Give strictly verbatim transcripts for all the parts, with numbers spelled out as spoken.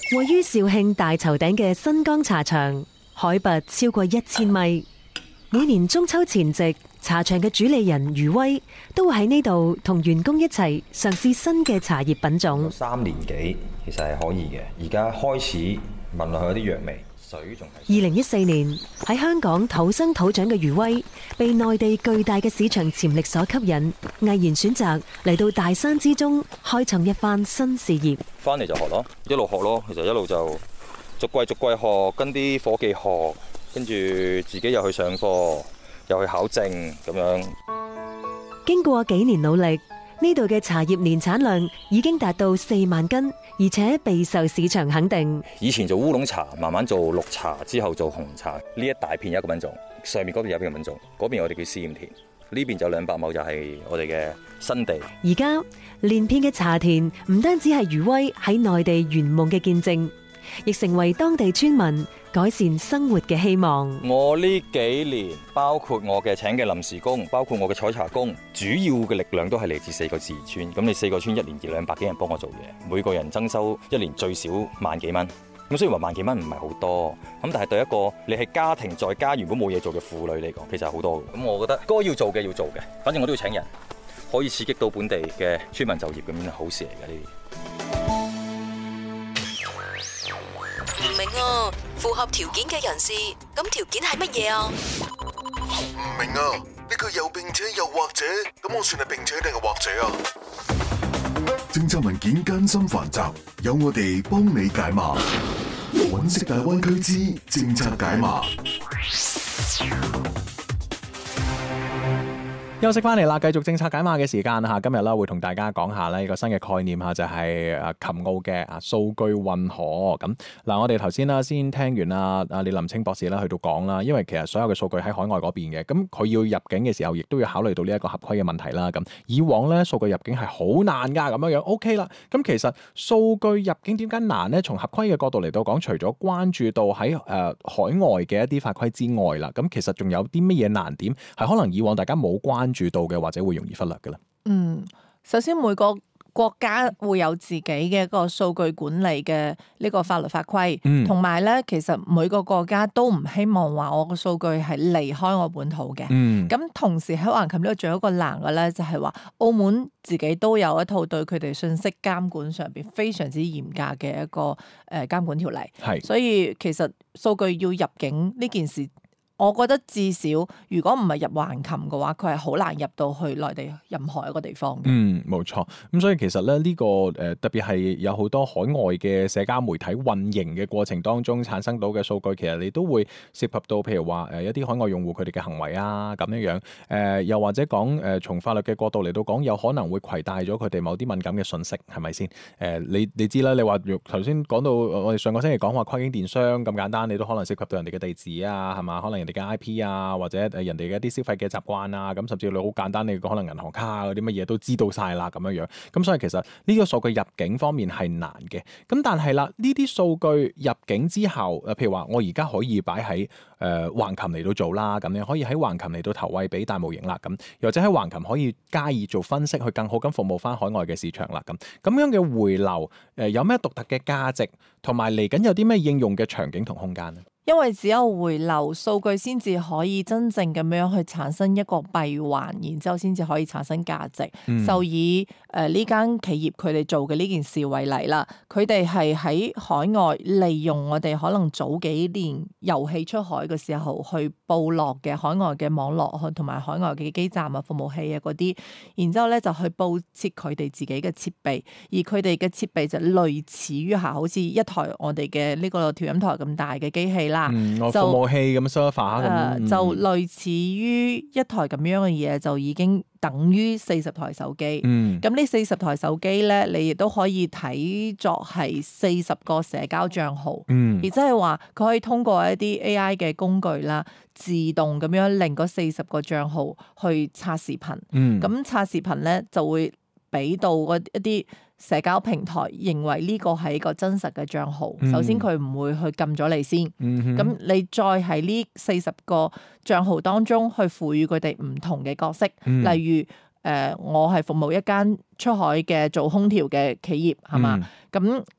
位於肇慶大頭頂嘅新江茶場，海拔超過一千米。每年中秋前夕，茶場嘅主理人余威都會喺呢度同員工一齊嘗試新嘅茶葉品種。 三年幾其實係可以嘅，而家開始聞落去有啲藥味。水仲係。 二零一四年喺香港土生土長嘅余威，被內地巨大嘅市場潛力所吸引，毅然選擇嚟到大山之中開創一番新事業。 翻嚟就學咯，一路學咯，其實一路就逐季逐季學，跟啲伙計學，跟住自己又去上課，又去考證咁樣。 經過幾年努力，呢度嘅茶葉年產量已經達到四萬斤，而且備受市場肯定。 以前做烏龍茶，慢慢做綠茶，之後做紅茶。呢一大片有一個品種，上面嗰邊有一個品種，嗰邊我哋叫試驗田，呢邊就兩百畝就係我哋嘅新地。 而家連片嘅茶田唔單止係余威喺內地圓夢嘅見證，亦成為當地村民改善生活嘅希望。 我呢幾年，包括我嘅請嘅臨時工，包括我嘅採茶工，主要嘅力量都係嚟自四個自然村。咁你四個村一年二兩百幾人幫我做嘢，每個人增收一年最少萬幾蚊。咁雖然話萬幾蚊唔係好多，咁但係對一個你係家庭在家原本冇嘢做嘅婦女嚟講，其實係好多嘅。咁我覺得該要做嘅要做嘅，反正我都要請人，可以刺激到本地嘅村民就業，咁樣好事嚟嘅呢啲。 唔明啊，符合條件嘅人士，咁條件係乜嘢啊？ 唔明啊，呢個又並且又或者，咁我算係並且定係或者啊？政策文件艱辛繁雜，有我哋幫你解碼。揾食大灣區之政策解碼。 休息翻嚟啦，繼續政策解碼嘅時間吓，今日啦會同大家講下呢個新嘅概念吓，就係誒琴澳嘅啊數據運河。咁嗱，我哋頭先啦先聽完啦阿李林清博士啦去到講啦，因為其實所有嘅數據喺海外嗰邊嘅，咁佢要入境嘅時候，亦都要考慮到呢一個合規嘅問題啦。咁以往咧數據入境係好難噶，咁樣樣 OK 啦。咁其實數據入境點解難呢？從合規嘅角度嚟到講，除咗關注到喺誒、呃、海外嘅一啲法規之外啦，咁其實仲有啲乜嘢難點係可能以往大家冇關注到嘅，或者會容易忽略嘅咧。 嗯，首先每個國家會有自己嘅一個數據管理嘅呢個法律法規，同埋咧，其實每個國家都唔希望話我個數據係離開我本土嘅。咁、嗯、同時喺橫琴呢度仲有一個難嘅咧，就係話澳門自己都有一套對佢哋信息監管上邊非常之嚴格嘅一個誒監管條例。係，所以其實數據要入境呢件事，我覺得至少如果唔係入橫琴嘅話，佢係好難入到去內地任何一個地方嘅。嗯， 冇錯。咁所以其實咧、這、呢個誒、呃、特別係有好多海外嘅社交媒體運營嘅過程當中產生到嘅數據，其實你都會涉及到譬如話誒一啲海外用戶佢哋嘅行為啊咁樣樣。誒、呃、又或者講誒從法律嘅角度嚟到講，有可能會攜帶咗佢哋某啲敏感嘅信息，係咪先？誒、呃、你你知啦，你話頭先講到我哋上個星期講話跨境電商咁簡單，你都可能涉及到人哋嘅地址啊，係嘛？可能人哋嘅 I P 啊，或者誒人哋嘅一啲消費嘅習慣啊，咁甚至你好簡單，你可能銀行卡嗰啲乜嘢都知道晒啦，咁樣樣。咁所以其實呢個數據入境方面係難嘅。咁但係啦，呢啲數據入境之後，誒譬如話我而家可以擺喺誒橫琴嚟到做啦，咁樣可以喺橫琴嚟到投餵俾大模型啦，咁又或者喺橫琴可以加以做分析，去更好咁服務翻海外嘅市場啦，咁咁樣嘅回流誒有咩獨特嘅價值，同埋嚟緊有啲咩應用嘅場景同空間呢？ 因為只有回流數據先至可以真正咁樣去產生一個閉環，然之後先至可以產生價值。嗯、就以誒呢間企業佢哋做嘅呢件事為例啦，佢哋係喺海外利用我哋可能早幾年遊戲出海嘅時候去布落嘅海外嘅網絡同埋海外嘅基站啊、服務器啊嗰啲，然之後咧就去佈設佢哋自己嘅設備，而佢哋嘅設備就類似於下好似一台我哋嘅呢個調音台咁大嘅機器啦。 嗯，我服務器咁 server 咁、呃， 就類似於一台咁樣嘅嘢，就已經等於四十台手機。嗯，咁呢四十台手機咧，你亦都可以睇作係四十個社交賬號。嗯，而即係話佢可以通過一啲 A I 嘅工具啦，自動咁樣令嗰四十個賬號去刷視頻。嗯，咁刷視頻咧就會俾到嗰一啲社交平台認為呢個係一個真實嘅賬號，嗯、首先佢唔會去撳咗你先，咁、嗯、哼你再喺呢四十個賬號當中去賦予佢哋唔同嘅角色，嗯、例如誒、呃、我係服務一間出海嘅做空調嘅企業係嘛，咁、嗯、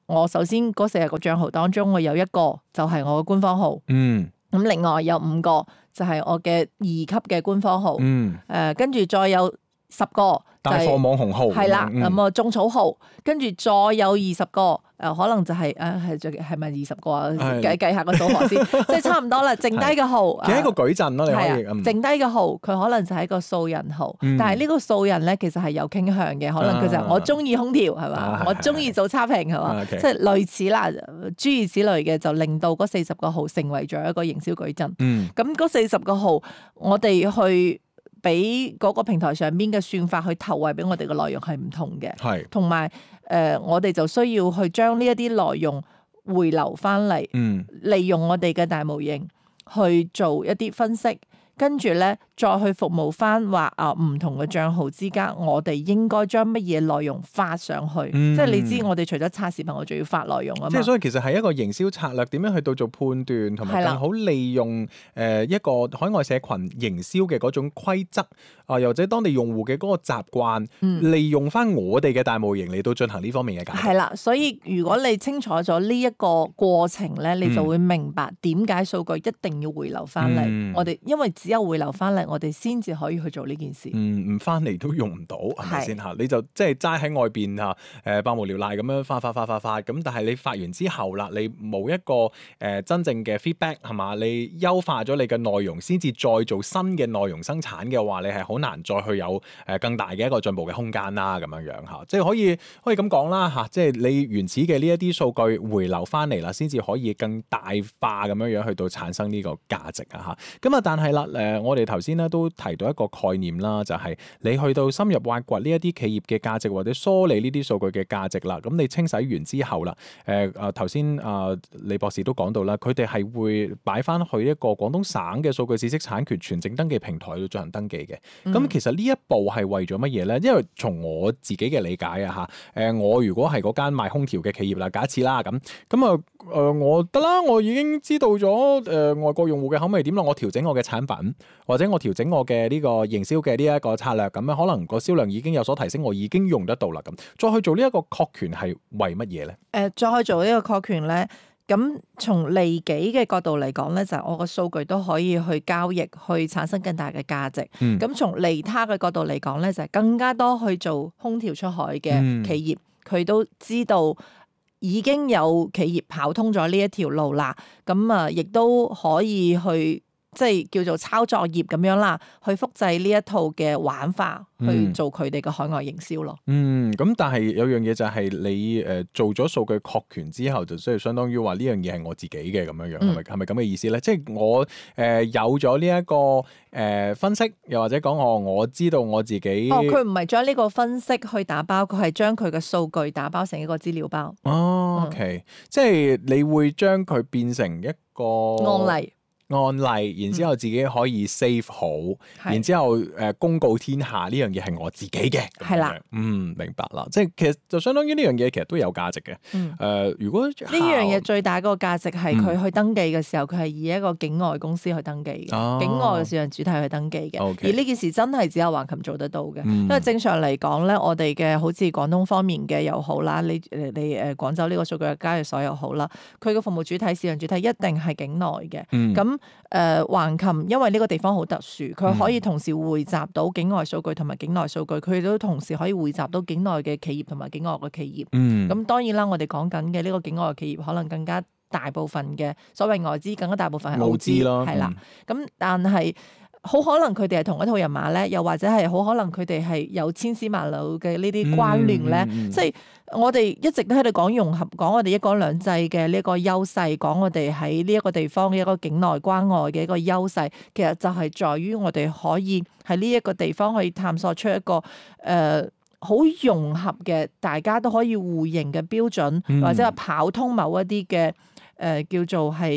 我首先嗰四十個帳號當中，我有一個就係我嘅官方號。 嗯。 咁另外有五個就係我嘅二級嘅官方號。 嗯。 誒，跟住再有十個大貨網紅號。 係啦， 嗯咁啊種草號，跟住再有二十個。誒可能就係誒係最係咪二十個啊？計計下個數學先，即係差唔多啦。剩低嘅號， 其實一個舉陣咯，你可以。 剩低嘅號，佢可能就係一個素人號，但係呢個素人咧，其實係有傾向嘅，可能佢就我中意空調係嘛，我中意做差評係嘛，即係類似啦，諸如此類嘅，就令到嗰四十個號成為咗一個營銷舉陣。咁嗰四十個號，我哋去俾嗰個平台上邊嘅算法去投餵俾我哋嘅內容係唔同嘅，係同埋誒我哋就需要去將呢一啲內容回流翻嚟，嗯、利用我哋嘅大模型去做一啲分析。跟住咧，再去服務翻話啊唔同嘅帳號之間，我哋應該將乜嘢內容發上去？嗯、即係你知，我哋除咗刷視頻，我仲要發內容啊嘛。即係所以其實係一個營銷策略，點樣去到做判斷，同埋更好利用誒一個海外社群營銷嘅嗰種規則啊，又或者當地用戶嘅嗰個習慣，嗯、利用翻我哋嘅大模型嚟到進行呢方面嘅解釋。 係啦，所以如果你清楚咗呢一個過程咧，你就會明白點解數據一定要回流翻嚟。嗯、我哋因為只有回流翻嚟，我哋先至可以去做呢件事。 嗯，唔翻嚟都用唔到，係咪先嚇？你就即係齋喺外邊嚇，誒百無聊賴咁樣發發發發發咁，但係你發完之後啦，你冇一個誒、呃、真正嘅 feedback 係嘛？你優化咗你嘅內容，先至再做新嘅內容生產嘅話，你係好難再去有誒更大嘅一個進步嘅空間啦。咁樣樣嚇，即係可以可以咁講啦嚇，即係你原始嘅呢一啲數據回流翻嚟啦，先至可以更大化咁樣樣去到產生呢個價值啊嚇。咁啊，但係啦誒，我哋頭先咧都提到一個概念啦，就係、是、你去到深入挖掘呢一啲企業嘅價值或者梳理呢啲數據嘅價值啦，咁你清洗完之後啦，誒誒頭先啊李博士都講到啦，佢哋係會擺翻去一個廣東省嘅數據知識產權全整登記平台度進行登記嘅。咁、嗯、其實呢一步係為咗乜嘢咧？因為從我自己嘅理解啊嚇，誒我如果係嗰間賣空調嘅企業啦，假設啦咁，咁啊誒我得啦，我已經知道咗誒、呃、外國用戶嘅口味點啦，我調整我嘅產品或者我調整我嘅呢個營銷嘅呢一個策略，咁樣可能個銷量已經有所提升，我已經用得到啦。咁再去做呢一個確權係為乜嘢咧？誒、 呃，再去做呢個確權咧，咁從利己嘅角度嚟講咧，就係、是、我個數據都可以去交易，去產生更大嘅價值。咁從、嗯、利他嘅角度嚟講咧，就係、是、更加多去做空調出海嘅企業，佢、嗯、都知道已經有企業跑通咗呢一條路啦。咁啊，亦都可以去。即係叫做抄作業咁樣啦，去複製呢一套嘅玩法，嗯、去做佢哋嘅海外營銷咯。 嗯，咁但係有樣嘢就係你誒、呃、做咗數據確權之後，就即係相當於話呢樣嘢係我自己嘅咁樣樣，係咪係咪咁嘅意思咧？即係我誒、呃、有咗呢一個誒、呃、分析，又或者講我我知道我自己。 哦，佢唔係將呢個分析去打包，佢係將佢嘅數據打包成一個資料包。 哦，OK，、嗯、即係你會將佢變成一個案例。 案例，然之後自己可以 save 好，嗯、然之後誒、呃、公告天下呢樣嘢係我自己嘅，係啦，嗯，明白啦，即係其實就相當於呢樣嘢其實都有價值嘅。誒、嗯呃，如果呢樣嘢最大嗰個價值係佢去登記嘅時候，佢係、嗯、以一個境外公司去登記嘅，哦、境外嘅市場主體去登記嘅。Okay. 而呢件事真係只有橫琴做得到嘅，嗯、因為正常嚟講咧，我哋嘅好似廣東方面嘅又好啦，你誒你誒廣州呢個數據嘅交易所又好啦，佢嘅服務主體、市場主體一定係境內嘅，咁、嗯。誒橫琴，因為呢個地方好特殊，佢可以同時匯集到境外數據同埋境內數據，佢都同時可以匯集到境內嘅企業同埋境外嘅企業。嗯，咁當然啦，我哋講緊嘅呢個境外嘅企業，可能更加大部分嘅所謂外資，更加大部分係澳資咯，係啦。咁但係好可能佢哋係同一套人馬咧，又或者係好可能佢哋係有千絲萬縷嘅呢啲關聯咧，嗯嗯、即係。我哋一直都喺度講融合，講我哋一國兩制嘅呢一個優勢，講我哋喺呢一個地方嘅一個境內關外嘅一個優勢，其實就係在於我哋可以喺呢一個地方可以探索出一個誒好、呃、融合嘅，大家都可以互認嘅標準，嗯、或者係跑通某一啲嘅誒叫做係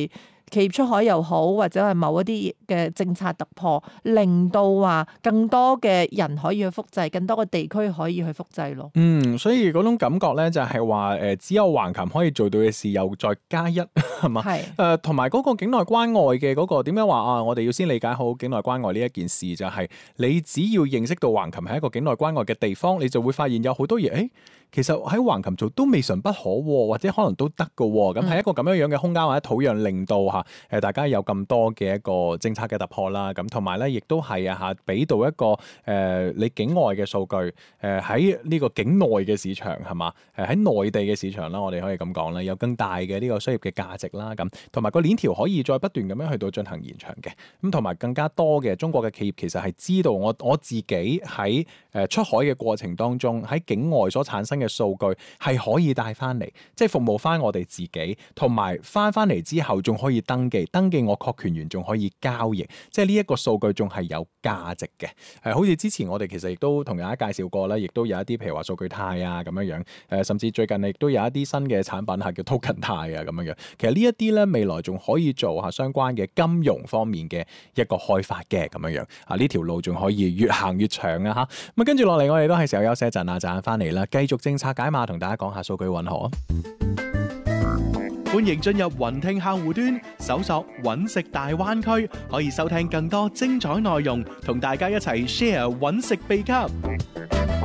企業出海又好，或者係某一啲嘅政策突破，令到話更多嘅人可以去複製，更多嘅地區可以去複製咯。 嗯，所以嗰種感覺咧就係話誒，只有橫琴可以做到嘅事，又再加一係嘛？係誒，同埋嗰個境內關外嘅嗰、嗰個點樣話啊？我哋要先理解好境內關外呢一件事，就係、係、你只要認識到橫琴係一個境內關外嘅地方，你就會發現有好多嘢，誒，其實喺橫琴做都未嘗不可，或者可能都得㗎。咁係一個咁樣樣嘅空間或者土壤，令到嚇誒大家有咁多嘅一個政策嘅突破啦。咁同埋咧，亦都係啊嚇，俾到一個誒、呃、你境外嘅數據，誒喺呢個境內嘅市場係嘛？誒喺內地嘅市場啦，我哋可以咁講啦，有更大嘅呢個商業嘅價值啦。咁同埋個鏈條可以再不斷咁樣去到進行延長嘅。咁同埋更加多嘅中國嘅企業其實係知道我我自己喺誒出海嘅過程當中，喺境外所產生嘅數據係可以帶翻嚟，即係服務翻我哋自己，同埋翻翻嚟之後仲可以登記，登記我確權員仲可以交易，即係呢一個數據仲係有價值嘅。誒，好似之前我哋其實亦都同大家介紹過啦，亦都有一啲譬如話數據貸啊咁樣樣，誒甚至最近亦都有一啲新嘅產品係叫 token 貸啊咁樣樣。其實呢一啲咧未來仲可以做下相關嘅金融方面嘅一個開發嘅咁樣樣。啊，呢條路仲可以越行越長啊嚇。咁啊跟住落嚟我哋都係時候休息一陣啊，陣間翻嚟啦，繼續政策解碼同大家講下數據運河。 歡迎進入雲聽客戶端，搜索揾食大灣區，可以收聽更多精彩內容，同大家一齊 share 揾食秘笈。